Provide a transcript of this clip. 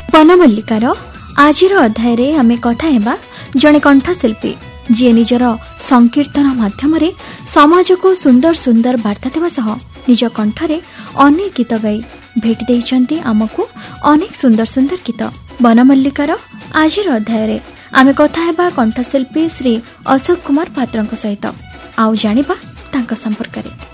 ବନମଲ୍ଲିକାର ଆଜିର ଅଧ୍ୟାୟରେ ଆମେ କଥା ହେବା ଜଣେ କଣ୍ଠଶିଳ୍ପୀ ଯିଏ ନିଜର ସଂକୀର୍ତ୍ତନ ମାଧ୍ୟମରେ ସମାଜକୁ ସୁନ୍ଦର ସୁନ୍ଦର ବାର୍ତ୍ତା ଦେବା ସହ ନିଜ କଣ୍ଠରେ ଅନେକ ଗୀତ ଗାଇ ଭେଟି ଦେଇଛନ୍ତି ଆମକୁ ଅନେକ ସୁନ୍ଦର ସୁନ୍ଦର ଗୀତ। ବନମଲ୍ଲିକାର ଆଜିର ଅଧ୍ୟାୟରେ ଆମେ କଥା ହେବା କଣ୍ଠଶିଳ୍ପୀ ଶ୍ରୀ ଅଶୋକ କୁମାର ପାତ୍ରଙ୍କ ସହିତ ଆଉ ଜାଣିବା ତାଙ୍କ ସମ୍ପର୍କରେ।